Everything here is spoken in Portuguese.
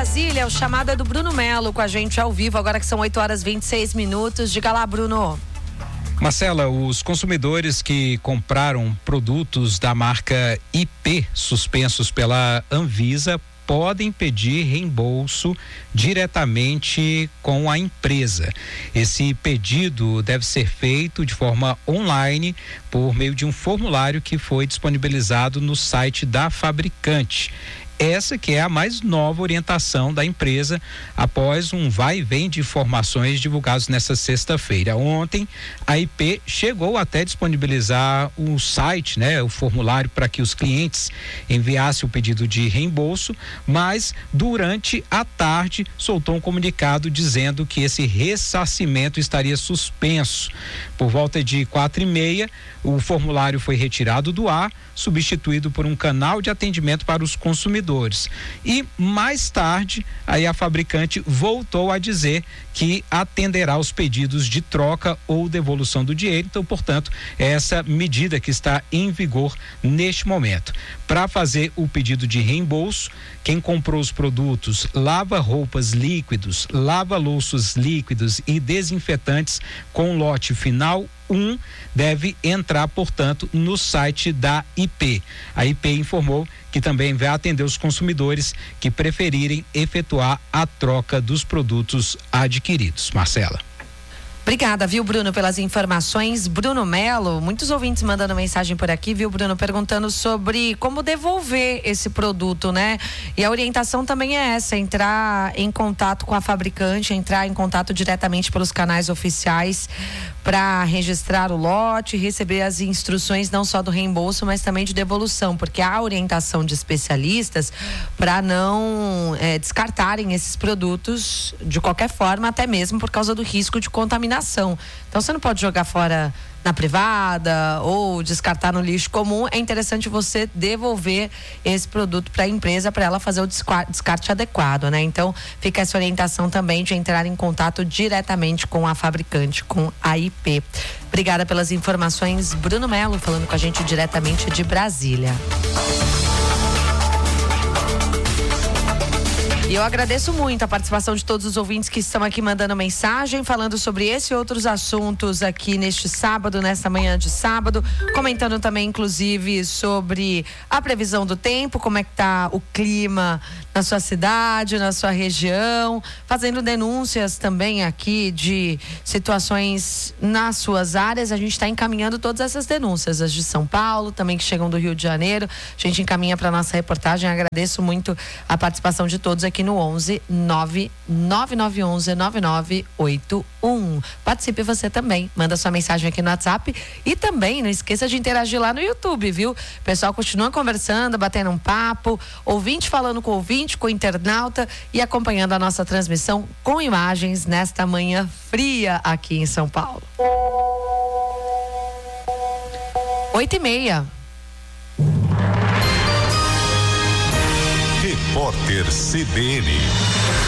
Brasília, o chamado é do Bruno Melo com a gente ao vivo, agora que são 8h26. Diga lá, Bruno. Marcela, os consumidores que compraram produtos da marca IP suspensos pela Anvisa podem pedir reembolso diretamente com a empresa. Esse pedido deve ser feito de forma online por meio de um formulário que foi disponibilizado no site da fabricante. Essa que é a mais nova orientação da empresa após um vai e vem de informações divulgados nesta sexta-feira. Ontem, a IP chegou até a disponibilizar o site, o formulário para que os clientes enviassem o pedido de reembolso, mas durante a tarde soltou um comunicado dizendo que esse ressarcimento estaria suspenso. Por volta de 4h30, o formulário foi retirado do ar, substituído por um canal de atendimento para os consumidores. E mais tarde, aí a fabricante voltou a dizer que atenderá os pedidos de troca ou devolução do dinheiro. Então, portanto, é essa medida que está em vigor neste momento. Para fazer o pedido de reembolso, quem comprou os produtos lava-roupas líquidos, lava-louças líquidos e desinfetantes com lote final 1 deve entrar, portanto, no site da IP. A IP informou que também vai atender os consumidores que preferirem efetuar a troca dos produtos adquiridos. Marcela. Obrigada, viu, Bruno, pelas informações. Bruno Melo, muitos ouvintes mandando mensagem por aqui, viu, Bruno, perguntando sobre como devolver esse produto, né? E a orientação também é essa, entrar em contato com a fabricante, entrar em contato diretamente pelos canais oficiais para registrar o lote, receber as instruções não só do reembolso, mas também de devolução, porque há orientação de especialistas para não descartarem esses produtos de qualquer forma, até mesmo por causa do risco de contaminação. Então você não pode jogar fora na privada ou descartar no lixo comum. É interessante você devolver esse produto para a empresa para ela fazer o descarte adequado, né? Então fica essa orientação também de entrar em contato diretamente com a fabricante, com a IP. Obrigada pelas informações, Bruno Melo, falando com a gente diretamente de Brasília. E eu agradeço muito a participação de todos os ouvintes que estão aqui mandando mensagem, falando sobre esse e outros assuntos aqui neste sábado, nesta manhã de sábado, comentando também, inclusive, sobre a previsão do tempo, como é que tá o clima na sua cidade, na sua região, fazendo denúncias também aqui de situações nas suas áreas. A gente está encaminhando todas essas denúncias, as de São Paulo, também que chegam do Rio de Janeiro. A gente encaminha para nossa reportagem. Agradeço muito a participação de todos aqui no 11-99911-9981. Participe você também, manda sua mensagem aqui no WhatsApp e também não esqueça de interagir lá no YouTube, viu? O pessoal continua conversando, batendo um papo, ouvinte falando com ouvinte, com o internauta e acompanhando a nossa transmissão com imagens nesta manhã fria aqui em São Paulo. 8h30. Repórter CBN.